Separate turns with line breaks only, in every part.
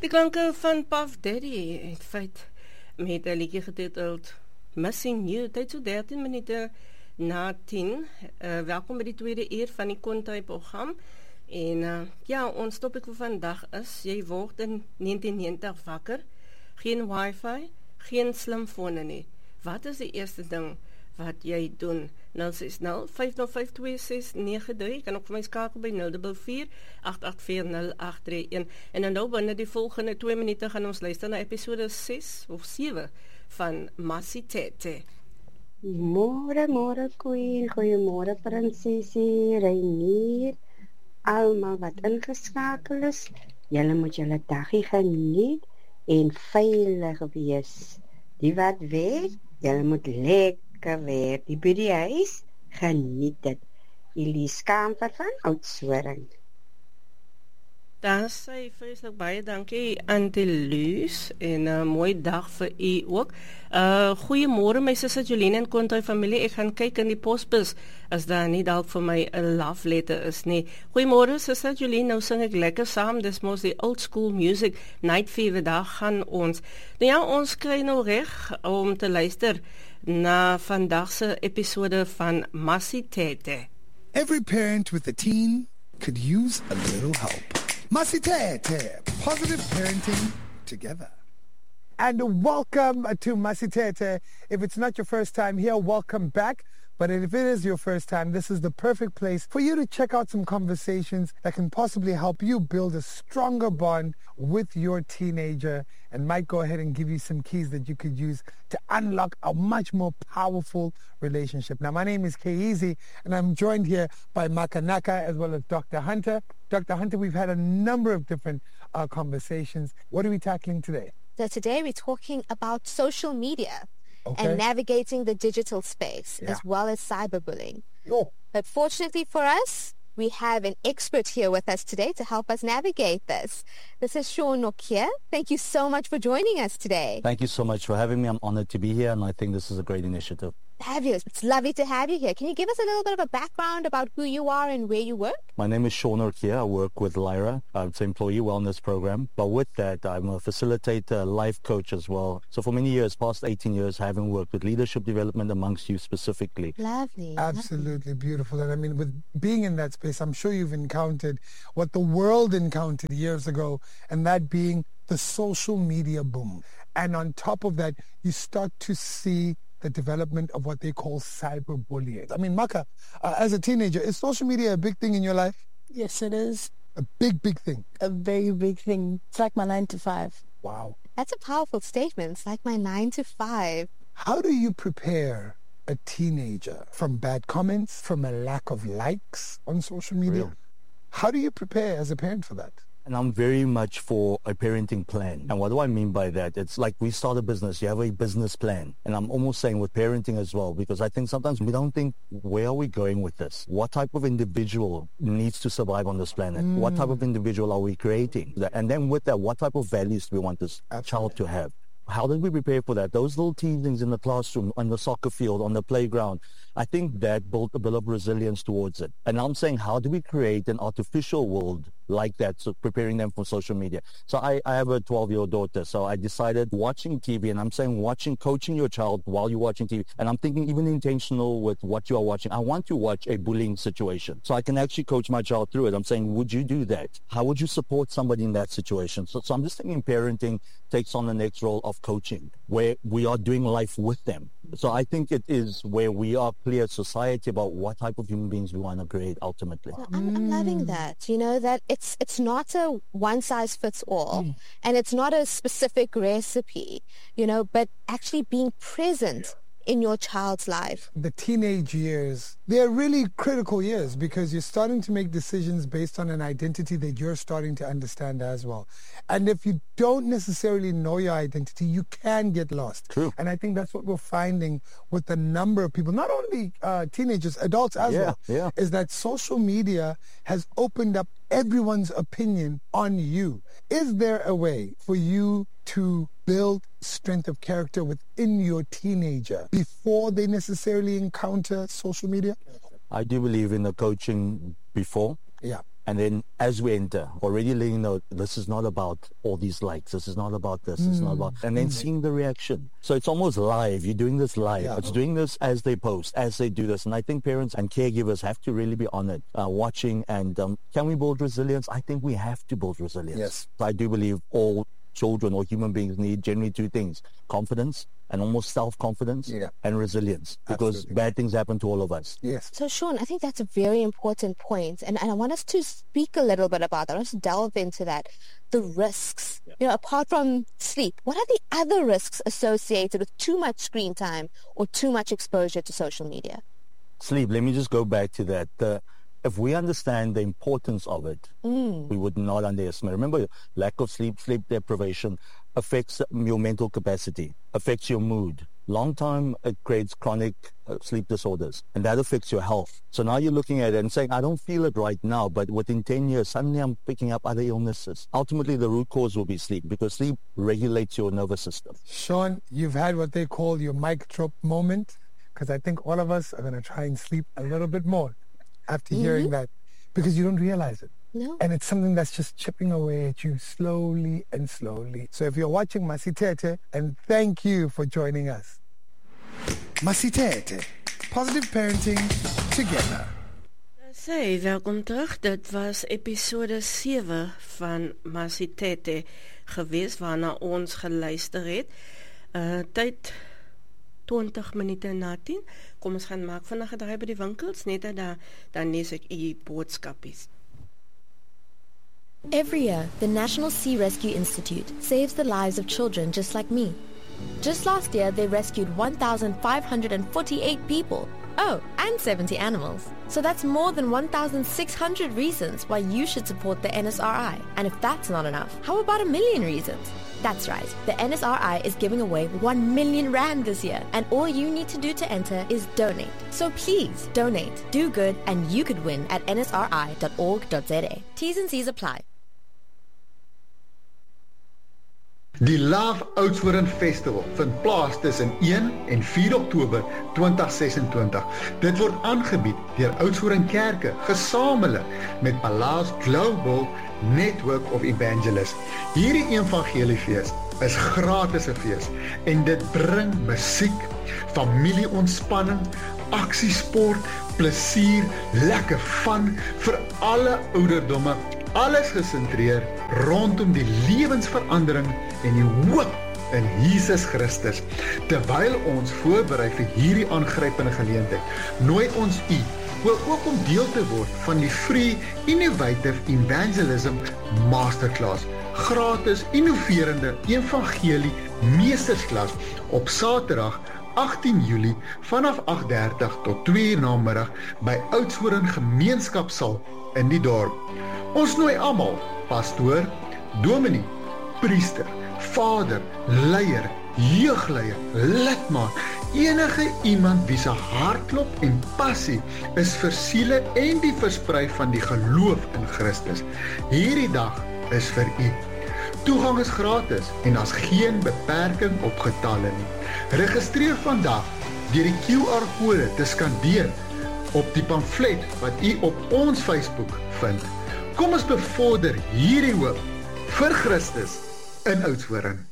Die klanke van Puff Daddy, in feit, met 'n liedjie getiteld Missing You, tyd so 13 minute na 10. Welkom by die tweede uur van die Kontai program. En ja, ons topik vir vandag is, jy word in 1990 wakker, geen wifi, geen slimfone nie. Wat is die eerste ding wat jy doen? 060-505-2693, kan ook vir my skakel by 044-884-0831. En nou binne die volgende 2 minute gaan ons luister na episode 6 of 7 van Masitete.
Môre Queen, goeiemôre Prinsesie, Reinier, almal wat ingeskakel is. Julle moet julle dagie geniet en veilig wees. Die wat weet, julle moet lekker weer. Die by die huis, geniet dit. Elise Kamper van Oudtshoorn.
Dan sê vreeslik baie dankie Antiluus en 'n mooi dag vir u ook. Goeiemôre my sussie Jolene en Kontai familie. Ek gaan kyk in die posbus as daar nie dalk vir my 'n love letter is nie. Goeiemôre sussie Jolene, nou sing ek lekker saam. Dis mos die old school music night fever dag gaan ons. Nou ja, ons kry nou reg om te luister na vandag se episode van Masitete.
Every parent with a teen could use a little help. Masitete, positive parenting together.
And welcome to Masitete. If it's not your first time here, welcome back. But if it is your first time, this is the perfect place for you to check out some conversations that can possibly help you build a stronger bond with your teenager and might go ahead and give you some keys that you could use to unlock a much more powerful relationship. Now, my name is Keezy, and I'm joined here by Makanaka as well as Dr. Hunter. Dr. Hunter, we've had a number of different conversations. What are we tackling today?
So today we're talking about social media.
Okay.
And navigating the digital space as well as cyberbullying. But fortunately for us, we have an expert here with us today to help us navigate this. This is Sean Nokia. Thank you so much for joining us today.
Thank you so much for having me. I'm honored to be here, and I think this is a great initiative.
Fabulous. It's lovely to have you here. Can you give us a little bit of a background about who you are and where you work?
My name is Sean Nokia. I work with Lyra. It's an employee wellness program. But with that, I'm a facilitator, life coach as well. So for many years, past 18 years, having worked with leadership development amongst you specifically.
Lovely.
Absolutely beautiful. And I mean, with being in that space, I'm sure you've encountered what the world encountered years ago, and that being the social media boom. And on top of that, you start to see the development of what they call cyberbullying. I mean, Maka, as a teenager, is social media a big thing in your life?
Yes, it is.
A big thing.
A very big thing. It's like my 9 to 5.
Wow.
That's a powerful statement. It's like my 9 to 5.
How do you prepare a teenager from bad comments, from a lack of likes on social media?
Real.
How do you prepare as a parent for that?
And I'm very much for a parenting plan. And what do I mean by that? It's like we start a business, you have a business plan. And I'm almost saying with parenting as well, because I think sometimes we don't think, where are we going with this? What type of individual needs to survive on this planet? What type of individual are we creating? And then with that, what type of values do we want this child to have? How did we prepare for that? Those little teasings in the classroom, on the soccer field, on the playground, I think that built a bit of resilience towards it. And I'm saying, how do we create an artificial world like that, so preparing them for social media? So I have a 12-year-old daughter, so I decided watching TV, and I'm saying coaching your child while you're watching TV, and I'm thinking even intentional with what you are watching. I want to watch a bullying situation, so I can actually coach my child through it. I'm saying, would you do that? How would you support somebody in that situation? So I'm just thinking parenting takes on the next role of coaching, where we are doing life with them. So I think it is where we are clear society about what type of human beings we want to create ultimately.
So I'm loving that, you know, that it's not a one size fits all and it's not a specific recipe, you know, but actually being present in your child's life.
The teenage years, they're really critical years because you're starting to make decisions based on an identity that you're starting to understand as well. And if you don't necessarily know your identity, you can get lost.
True.
And I think that's what we're finding with the number of people, not only teenagers, adults as well, is that social media has opened up everyone's opinion on you. Is there a way for you to build strength of character within your teenager before they necessarily encounter social media?
I do believe in the coaching before.
Yeah.
And then as we enter, already letting you know, this is not about all these likes. This is not about this. It's not about... And then seeing the reaction. So it's almost live. You're doing this live. Yeah. It's doing this as they post, as they do this. And I think parents and caregivers have to really be on it, watching. And can we build resilience? I think we have to build resilience.
Yes.
I do believe all children or human beings need generally two things: confidence and almost self-confidence and resilience, because Absolutely. Bad things happen to all of us.
Yes.
So Sean, I think that's a very important point, and I want us to speak a little bit about that. I want us to delve into that. The risks, apart from sleep, what are the other risks associated with too much screen time or too much exposure to social media?
Sleep, let me just go back to that. If we understand the importance of it, we would not underestimate. Remember, lack of sleep deprivation affects your mental capacity, affects your mood. Long time, it creates chronic sleep disorders, and that affects your health. So now you're looking at it and saying, I don't feel it right now, but within 10 years, suddenly I'm picking up other illnesses. Ultimately, the root cause will be sleep, because sleep regulates your nervous system.
Sean, you've had what they call your mic drop moment, because I think all of us are going to try and sleep a little bit more after hearing that, because you don't realize it.
No.
And it's something that's just chipping away at you slowly and slowly. So if you're watching Masitete, and thank you for joining us.
Masitete, positive parenting together.
Sê, welkom terug. Dit was episode 7 van Masitete gewees, waarna ons geluister het. Tyd 20 minute na 10. Kom ons gaan maak vandag 'n draai by die winkels, net dan lees ek u boodskapies.
Every year, the National Sea Rescue Institute saves the lives of children just like me. Just last year, they rescued 1,548 people. Oh, and 70 animals. So that's more than 1,600 reasons why you should support the NSRI. And if that's not enough, how about 1 million reasons? That's right, the NSRI is giving away 1 million rand this year, and all you need to do to enter is donate. So please, donate, do good, and you could win at nsri.org.za. T's and C's apply.
Die Love Oudtshoorn Festival vind plaas tussen 1 en 4 Oktober 2026. Dit word aangebied deur Oudtshoorn Kerke, gesamentlik met Palace Global Network of Evangelists. Hierdie evangeliefees is gratis 'n fees en dit bring musiek, familieontspanning, aksiesport, plesier, lekker fun vir alle ouderdomme. Alles gesentreer rondom die lewensverandering en die hoop in Jesus Christus. Terwyl ons voorberei vir hierdie aangrypende geleentheid, nooi ons u ook om deel te word van die Free Innovative Evangelism Masterclass, gratis innoverende evangelie meestersklas op Saterdag 18 Julie vanaf 8:30 tot 2:00 namiddag by Oudtshoorn Gemeenskapsaal in die dorp. Ons nooi almal, pastoor, dominee, priester, vader, leier, jeugleier, lidmaat, enige iemand wie se hartklop en passie is vir siele en die versprei van die geloof in Christus. Hierdie dag is vir u. Toegang is gratis en daar's geen beperking op getalle nie. Registreer vandag deur die QR-kode te skandeer op die pamflet wat u op ons Facebook vind. Kom ons bevorder hierdie hoop vir Christus in Oudtshoorn.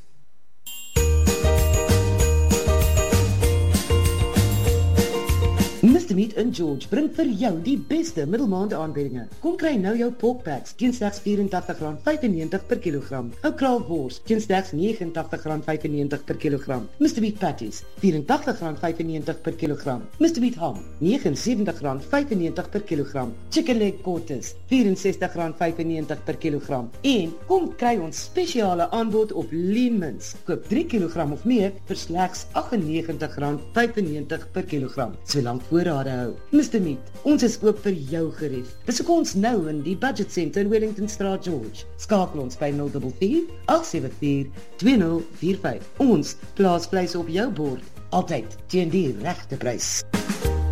Mr. Meat in George bring vir jou die beste middelmaande aanbiedinge. Kom kry nou jou porkpacks teen slegs R84.95 per kilogram. Ou kraalwors teen slegs R89.95 per kilogram. Mr. Meat patties R84.95 per kilogram. Mr. Meat ham R79.95 per kilogram. Chicken leg quarters R64.95 per kilogram. En kom kry ons spesiale aanbod op lean mince. Koop 3 kilogram of meer vir slegs R98.95 per kilogram. Solank voorrade hou. Mr. Meat, ons is oop vir jou gerief. Besoek ons nou in die Budget Center in Wellington Straat, George. Skakel ons by 044-874-2045. Ons plaas vleis op jou bord, altyd teen die regte prys.